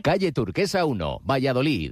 calle Turquesa 1, Valladolid.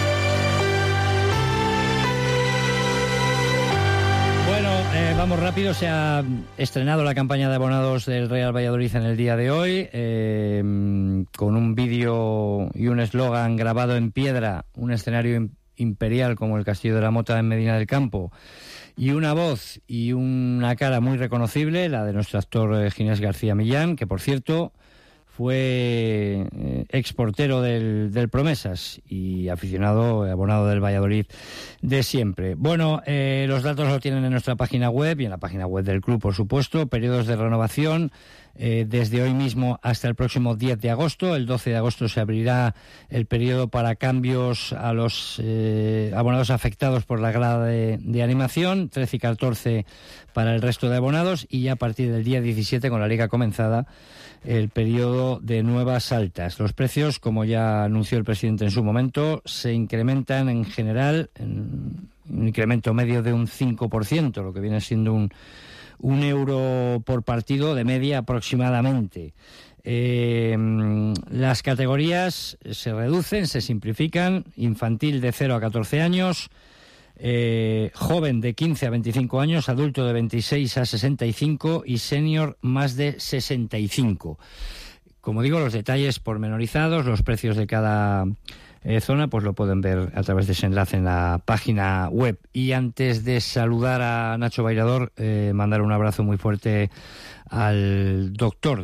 Bueno, vamos rápido. Se ha estrenado la campaña de abonados del Real Valladolid en el día de hoy, con un vídeo y un eslogan grabado en piedra, un escenario imperial como el Castillo de la Mota en Medina del Campo, y una voz y una cara muy reconocible, la de nuestro actor Ginés García Millán, que por cierto fue exportero del Promesas y aficionado, abonado del Valladolid de siempre. Bueno, los datos lo tienen en nuestra página web y en la página web del club, por supuesto. Periodos de renovación desde hoy mismo hasta el próximo 10 de agosto. El 12 de agosto se abrirá el periodo para cambios a los abonados afectados por la grada de animación, 13 y 14 para el resto de abonados, y ya a partir del día 17, con la liga comenzada, el periodo de nuevas altas. Los precios, como ya anunció el presidente en su momento, se incrementan en general, en un incremento medio de un 5%, lo que viene siendo un euro por partido de media aproximadamente. Las categorías se reducen, se simplifican: infantil de 0 a 14 años, joven de 15 a 25 años, adulto de 26 a 65 y senior más de 65. Como digo, los detalles pormenorizados, los precios de cada zona, pues lo pueden ver a través de ese enlace en la página web. Y antes de saludar a Nacho Bailador, mandar un abrazo muy fuerte al doctor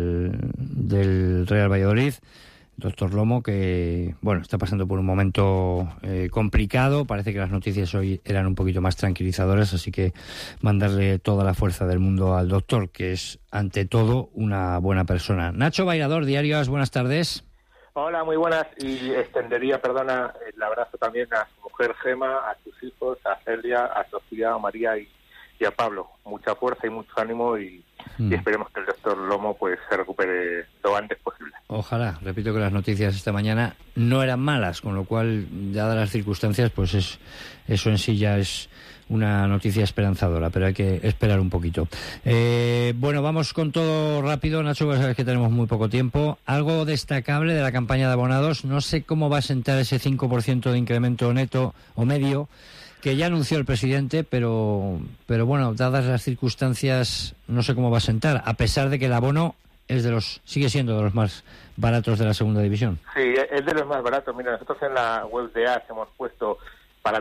del Real Valladolid, doctor Lomo, que bueno, está pasando por un momento complicado. Parece que las noticias hoy eran un poquito más tranquilizadoras, así que mandarle toda la fuerza del mundo al doctor, que es ante todo una buena persona. Nacho Bailador, Diario As, buenas tardes. Hola, muy buenas, y extendería, el abrazo también a su mujer Gema, a sus hijos, a Celia, a Sofía, a María y a Pablo. Mucha fuerza y mucho ánimo, y esperemos que el doctor Lomo pues se recupere lo antes posible. Ojalá. Repito que las noticias esta mañana no eran malas, con lo cual, dadas las circunstancias, pues eso en sí ya es una noticia esperanzadora, pero hay que esperar un poquito. Bueno, vamos con todo rápido, Nacho, porque sabes que tenemos muy poco tiempo. Algo destacable de la campaña de abonados: no sé cómo va a sentar ese 5% de incremento neto o medio que ya anunció el presidente, pero bueno, dadas las circunstancias, no sé cómo va a sentar, a pesar de que el abono sigue siendo de los más baratos de la segunda división. Sí, es de los más baratos. Mira, nosotros en la web de AS hemos puesto para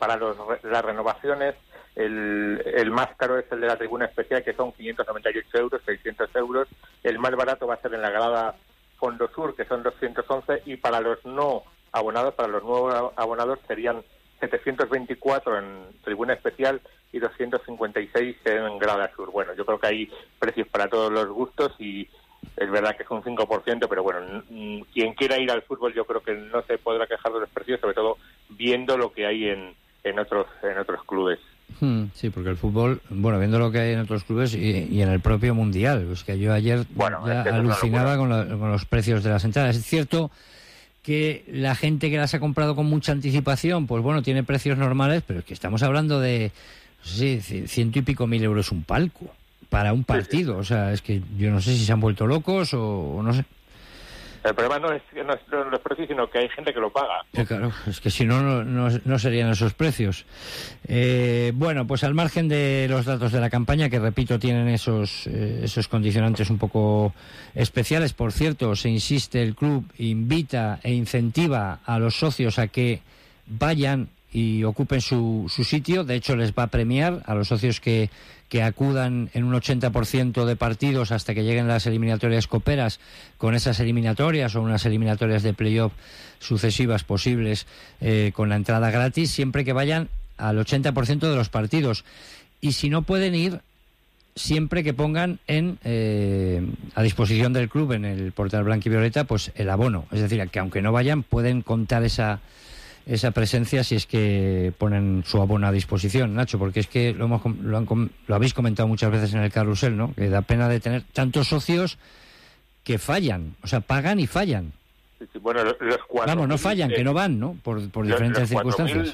las renovaciones, el más caro es el de la tribuna especial, que son 598 euros, 600 euros. El más barato va a ser en la grada Fondo Sur, que son 211, y para los no abonados, para los nuevos abonados, serían 724 en tribuna especial y 256 en grada sur. Bueno, yo creo que hay precios para todos los gustos, y es verdad que es un 5%, pero bueno, quien quiera ir al fútbol yo creo que no se podrá quejar de los precios, sobre todo viendo lo que hay en otros clubes. Sí, porque el fútbol, bueno, viendo lo que hay en otros clubes y en el propio Mundial, es que yo ayer alucinaba con los precios de las entradas. Es cierto que la gente que las ha comprado con mucha anticipación, pues bueno, tiene precios normales, pero es que estamos hablando de, no sé, 100 y pico mil euros un palco para un partido. O sea, es que yo no sé si se han vuelto locos o no sé. El problema no es los precios, sino que hay gente que lo paga. Claro, es que si no serían esos precios. Bueno, pues al margen de los datos de la campaña, que repito, tienen esos condicionantes un poco especiales. Por cierto, se insiste, el club invita e incentiva a los socios a que vayan y ocupen su sitio. De hecho, les va a premiar a los socios que acudan en un 80% de partidos hasta que lleguen las eliminatorias coperas, con esas eliminatorias o unas eliminatorias de playoff sucesivas posibles, con la entrada gratis, siempre que vayan al 80% de los partidos. Y si no pueden ir, siempre que pongan a disposición del club en el portal blanquivioleta pues el abono. Es decir, que aunque no vayan, pueden contar esa presencia si es que ponen su abono a disposición, Nacho, porque es que lo habéis comentado muchas veces en el carrusel, ¿no? Que da pena de tener tantos socios que fallan, o sea, pagan y fallan. Sí, bueno, los 4.000... Vamos, no fallan, que no van, ¿no? Por diferentes circunstancias.